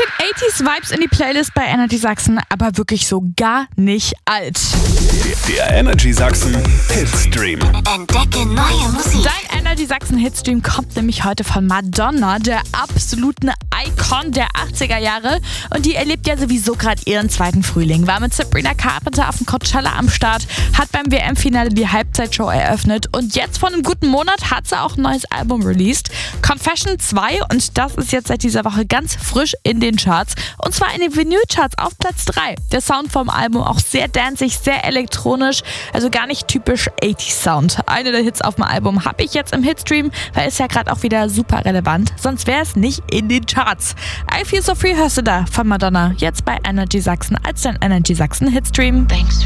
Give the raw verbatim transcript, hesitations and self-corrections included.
bisschen achtziger-Vibes in die Playlist bei Energy Sachsen, aber wirklich so gar nicht alt. Der Energy Sachsen Hitstream. Entdecke neue Musik. Dein Energy Sachsen Hitstream kommt nämlich heute von Madonna, der absoluten Icon der achtziger Jahre. Und die erlebt ja sowieso gerade ihren zweiten Frühling. War mit Sabrina Carpenter auf dem Coachella am Start, hat beim W M-Finale die Halbzeitshow eröffnet und jetzt vor einem guten Monat hat sie auch ein neues Album released. Confession zwei, und das ist jetzt seit dieser Woche ganz frisch in den Charts. Und zwar in den Vinyl-Charts auf Platz drei. Der Sound vom Album auch sehr danzig, sehr elektronisch, also gar nicht typisch achtziger-Sound. Eine der Hits auf dem Album habe ich jetzt im Hitstream, weil es ja gerade auch wieder super relevant. Sonst wäre es nicht in den Charts. I Feel So Free hörst du da von Madonna, jetzt bei Energy Sachsen als dein Energy Sachsen Hitstream. Thanks.